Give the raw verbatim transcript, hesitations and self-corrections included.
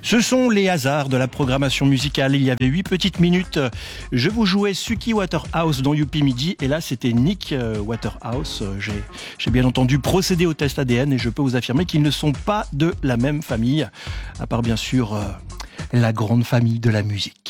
Ce sont les hasards de la programmation musicale. Il y avait huit petites minutes. Je vous jouais Suki Waterhouse dans Youpi Midi. Et là, c'était Nick Waterhouse. J'ai, j'ai bien entendu procédé au test A D N et je peux vous affirmer qu'ils ne sont pas de la même famille. À part, bien sûr, la grande famille de la musique.